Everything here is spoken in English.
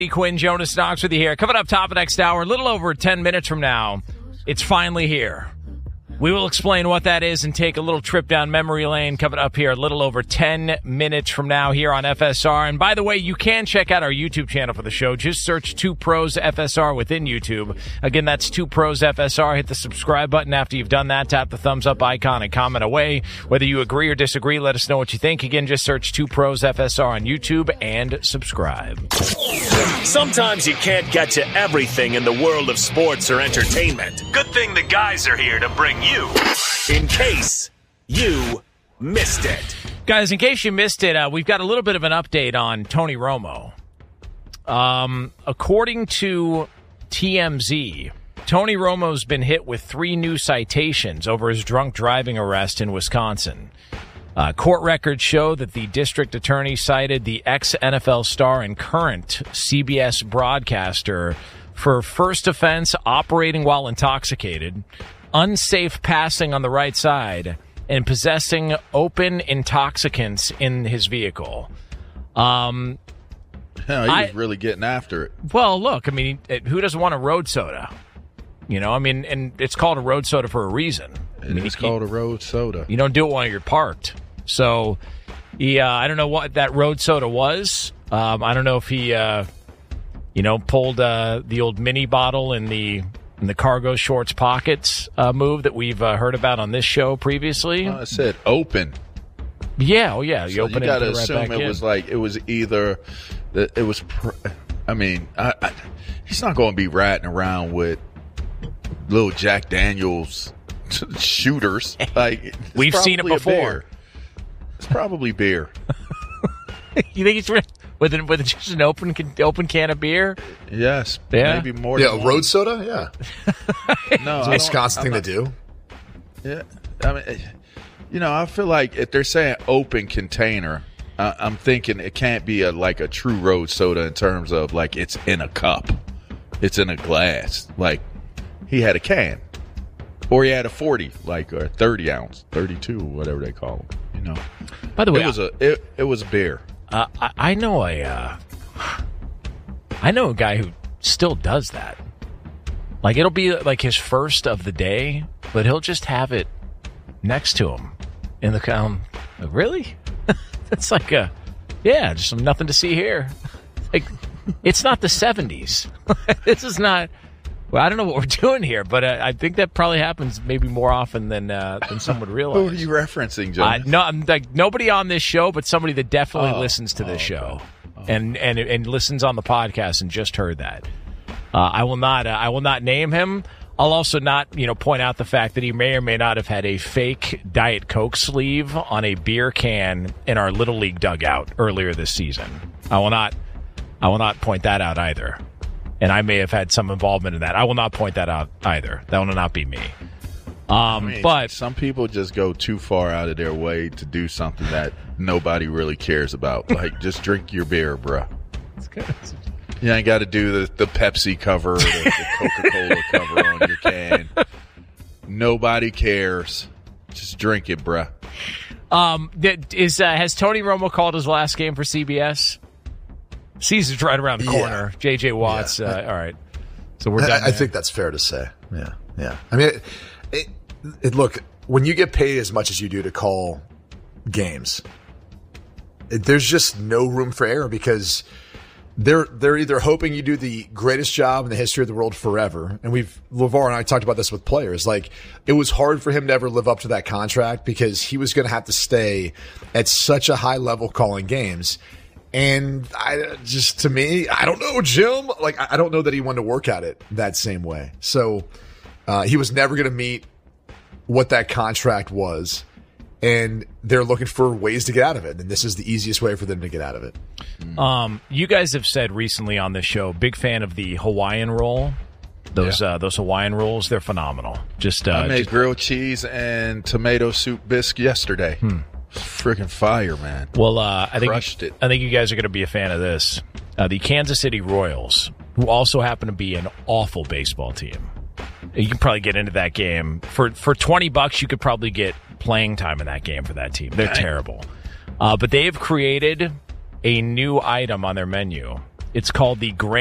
Quinn Jonas Knox with you here. Coming up top of next hour, a little over 10 minutes from now, it's finally here. We will explain what that is and take a little trip down memory lane coming up here a little over 10 minutes from now here on FSR. And by the way, you can check out our YouTube channel for the show. Just search 2 Pros FSR within YouTube. Again, that's 2 Pros FSR. Hit the subscribe button after you've done that. Tap the thumbs up icon and comment away. Whether you agree or disagree, let us know what you think. Again, just search 2 Pros FSR on YouTube and subscribe. Sometimes you can't get to everything in the world of sports or entertainment. Good thing the guys are here to bring you in case you missed it. Guys, in case you missed it, we've got a little bit of an update on Tony Romo. According to TMZ, Tony Romo's been hit with 3 new citations over his drunk driving arrest in Wisconsin. Court records show that the district attorney cited the ex-NFL star and current CBS broadcaster for first offense operating while intoxicated, unsafe passing on the right side, and possessing open intoxicants in his vehicle. He was really getting after it. Well, look, I mean, who doesn't want a road soda? You know, I mean, and it's called a road soda for a reason. It's called a road soda. You don't do it while you're parked. So, I don't know what that road soda was. I don't know if he, pulled the old mini bottle in the cargo shorts pockets move that we've heard about on this show previously. I said open. Yeah, oh yeah. You so open you gotta it right assume back it in. was like it was either that it was. He's not going to be ratting around with little Jack Daniels shooters. Like we've seen it before. It's probably beer. You think it's with just an open can of beer? Yes. Yeah. Maybe more. Than a road soda. Yeah. No, it's a Wisconsin thing to do. Yeah. I mean, I feel like if they're saying open container, I'm thinking it can't be like a true road soda in terms of like it's in a cup, it's in a glass. Like he had a can, or he had a 40, like a 30 ounce, 32, whatever they call them. You know. By the way, it was beer. I know a guy who still does that. Like it'll be like his first of the day, but he'll just have it next to him in the really? That's like just nothing to see here. Like it's not the 70s. This is not. Well, I don't know what we're doing here, but I think that probably happens maybe more often than some would realize. Who are you referencing, John? No, I'm like nobody on this show, but somebody that definitely listens to this show and listens on the podcast and just heard that. I will not name him. I'll also not point out the fact that he may or may not have had a fake Diet Coke sleeve on a beer can in our Little League dugout earlier this season. I will not point that out either. And I may have had some involvement in that. I will not point that out either. That will not be me. But some people just go too far out of their way to do something that nobody really cares about. Like, just drink your beer, bruh. It's good. You ain't got to do the Pepsi cover or the Coca-Cola cover on your can. Nobody cares. Just drink it, bruh. Has Tony Romo called his last game for CBS? Season's right around the corner. Yeah. J.J. Watts. All right. So we're done. I think that's fair to say. Yeah. I mean, look, when you get paid as much as you do to call games, there's just no room for error because they're either hoping you do the greatest job in the history of the world forever. And LeVar and I talked about this with players. Like, it was hard for him to ever live up to that contract because he was going to have to stay at such a high level calling games. And to me, I don't know, Jim. Like, I don't know that he wanted to work at it that same way. So he was never going to meet what that contract was. And they're looking for ways to get out of it. And this is the easiest way for them to get out of it. You guys have said recently on this show, big fan of the Hawaiian roll. Those Hawaiian rolls, they're phenomenal. I made grilled cheese and tomato soup bisque yesterday. Freaking fire, man. Well, I think you guys are going to be a fan of this. The Kansas City Royals, who also happen to be an awful baseball team. You can probably get into that game. For $20, you could probably get playing time in that game for that team. They're terrible. But they've created a new item on their menu. It's called the Grand